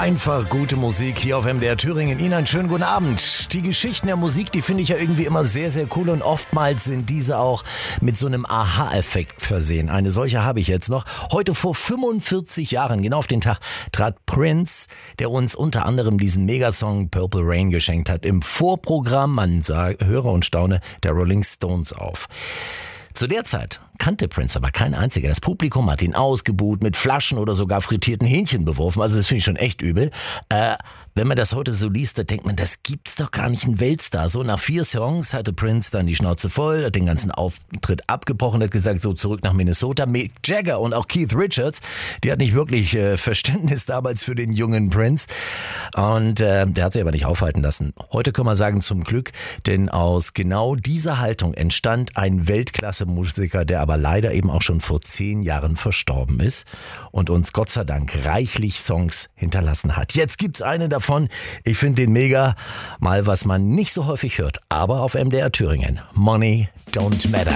Einfach gute Musik hier auf MDR Thüringen. Ihnen einen schönen guten Abend. Die Geschichten der Musik, die finde ich ja irgendwie immer sehr, sehr cool und oftmals sind diese auch mit so einem Aha-Effekt versehen. Eine solche habe ich jetzt noch. Heute vor 45 Jahren, genau auf den Tag, trat Prince, der uns unter anderem diesen Megasong Purple Rain geschenkt hat, im Vorprogramm, man höre und staune, der Rolling Stones auf. Zu der Zeit kannte Prince aber kein einziger. Das Publikum hat ihn ausgebuht, mit Flaschen oder sogar frittierten Hähnchen beworfen. Also das finde ich schon echt übel. Wenn man das heute so liest, da denkt man, das gibt's doch gar nicht, ein Weltstar. So nach 4 Songs hatte Prince dann die Schnauze voll, hat den ganzen Auftritt abgebrochen, hat gesagt, so zurück nach Minnesota. Mick Jagger und auch Keith Richards, die hat nicht wirklich Verständnis damals für den jungen Prince. Und der hat sich aber nicht aufhalten lassen. Heute können wir sagen, zum Glück, denn aus genau dieser Haltung entstand ein Weltklasse-Musiker, der aber leider eben auch schon vor 10 Jahren verstorben ist und uns Gott sei Dank reichlich Songs hinterlassen hat. Jetzt gibt's einen davon. Ich finde den mega. Mal was man nicht so häufig hört, aber auf MDR Thüringen. Money don't matter.